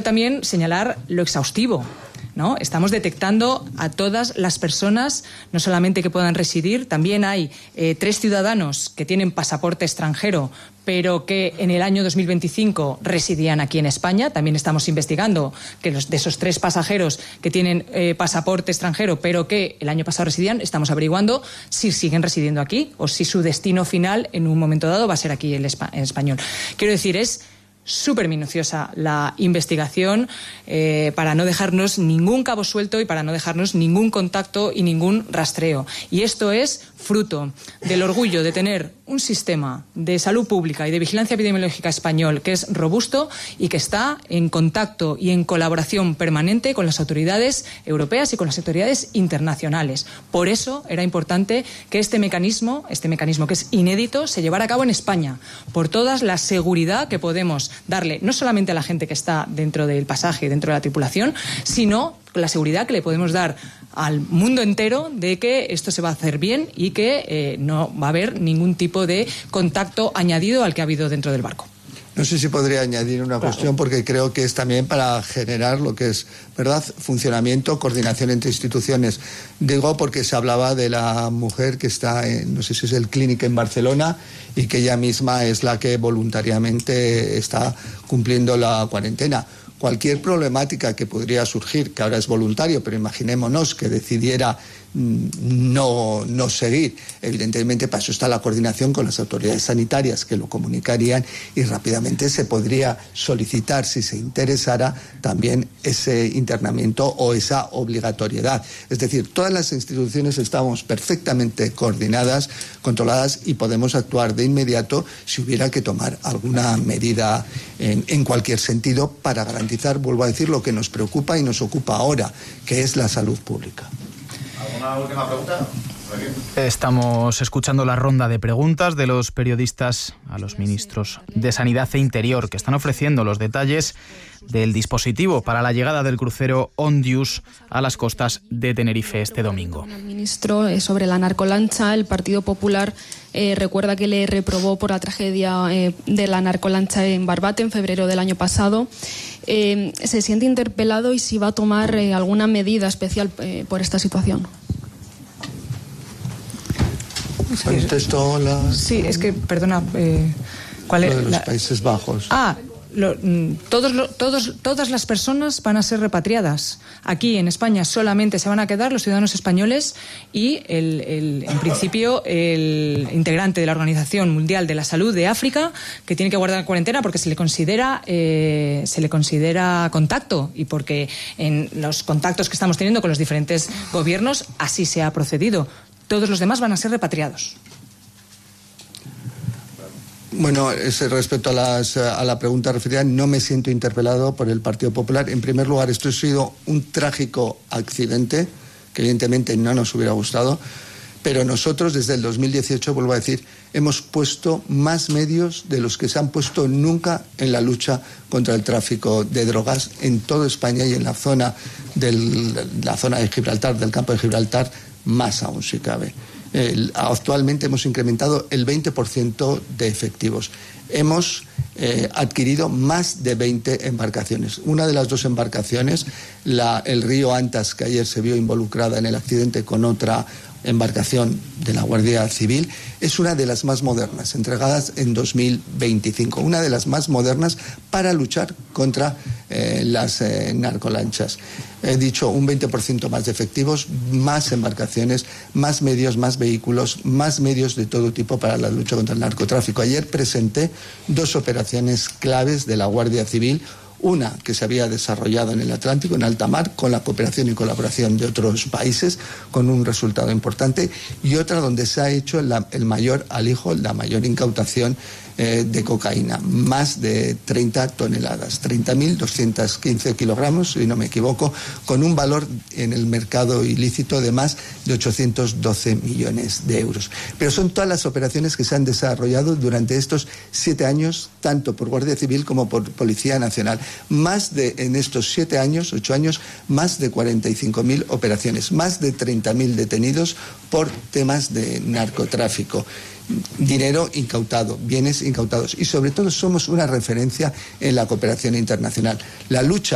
también señalar lo exhaustivo, ¿no? Estamos detectando a todas las personas, no solamente que puedan residir, también hay 3 ciudadanos que tienen pasaporte extranjero, pero que en el año 2025 residían aquí en España. También estamos investigando que de esos 3 pasajeros que tienen pasaporte extranjero, pero que el año pasado residían, estamos averiguando si siguen residiendo aquí o si su destino final en un momento dado va a ser aquí en español. Quiero decir, es súper minuciosa la investigación para no dejarnos ningún cabo suelto y para no dejarnos ningún contacto y ningún rastreo. Y esto es fruto del orgullo de tener un sistema de salud pública y de vigilancia epidemiológica español que es robusto y que está en contacto y en colaboración permanente con las autoridades europeas y con las autoridades internacionales. Por eso era importante que este mecanismo que es inédito, se llevara a cabo en España, por toda la seguridad que podemos darle, no solamente a la gente que está dentro del pasaje, dentro de la tripulación, sino la seguridad que le podemos dar al mundo entero de que esto se va a hacer bien y que no va a haber ningún tipo de contacto añadido al que ha habido dentro del barco. No sé si podría añadir una cuestión, porque creo que es también para generar lo que es, ¿verdad?, funcionamiento, coordinación entre instituciones. Digo porque se hablaba de la mujer que está en, no sé si es el Clínic en Barcelona, y que ella misma es la que voluntariamente está cumpliendo la cuarentena. Cualquier problemática que podría surgir, que ahora es voluntario, pero imaginémonos que decidiera no seguir. Evidentemente, para eso está la coordinación con las autoridades sanitarias que lo comunicarían y rápidamente se podría solicitar, si se interesara, también ese internamiento o esa obligatoriedad. Es decir, todas las instituciones estamos perfectamente coordinadas, controladas y podemos actuar de inmediato si hubiera que tomar alguna medida en cualquier sentido para garantizar, vuelvo a decir, lo que nos preocupa y nos ocupa ahora, que es la salud pública. ¿Alguna última pregunta? Estamos escuchando la ronda de preguntas de los periodistas a los ministros de Sanidad e Interior, que están ofreciendo los detalles del dispositivo para la llegada del crucero Ondius a las costas de Tenerife este domingo. El ministro, sobre la narcolancha, el Partido Popular recuerda que le reprobó por la tragedia de la narcolancha en Barbate en febrero del año pasado. ¿Se siente interpelado y si va a tomar alguna medida especial por esta situación? Contesto la... Sí, es que, perdona, ¿cuál es? Lo de los Países Bajos. Todas las personas van a ser repatriadas. Aquí en España solamente se van a quedar los ciudadanos españoles y en principio el integrante de la Organización Mundial de la Salud de África, que tiene que guardar cuarentena porque se le considera contacto y porque en los contactos que estamos teniendo con los diferentes gobiernos así se ha procedido. Todos los demás van a ser repatriados. Bueno, respecto a la pregunta referida, no me siento interpelado por el Partido Popular. En primer lugar, esto ha sido un trágico accidente que evidentemente no nos hubiera gustado, pero nosotros desde el 2018, vuelvo a decir, hemos puesto más medios de los que se han puesto nunca en la lucha contra el tráfico de drogas en toda España y en la zona de Gibraltar, del campo de Gibraltar, más aún si cabe. Actualmente hemos incrementado el 20% de efectivos. Hemos adquirido más de 20 embarcaciones. Una de las 2 embarcaciones, el río Antas, que ayer se vio involucrada en el accidente con otra embarcación de la Guardia Civil, es una de las más modernas, entregadas en 2025, una de las más modernas para luchar contra las narcolanchas. He dicho un 20% más de efectivos, más embarcaciones, más medios, más vehículos, más medios de todo tipo para la lucha contra el narcotráfico. Ayer presenté 2 operaciones claves de la Guardia Civil. Una que se había desarrollado en el Atlántico, en alta mar, con la cooperación y colaboración de otros países, con un resultado importante, y otra donde se ha hecho el mayor alijo, la mayor incautación de cocaína, más de 30 toneladas, 30.215 kilogramos, si no me equivoco, con un valor en el mercado ilícito de más de 812 millones de euros. Pero son todas las operaciones que se han desarrollado durante estos 7 años, tanto por Guardia Civil como por Policía Nacional. En estos 8 años, más de 45.000 operaciones, más de 30.000 detenidos por temas de narcotráfico. Dinero incautado, bienes incautados y sobre todo somos una referencia en la cooperación internacional. La lucha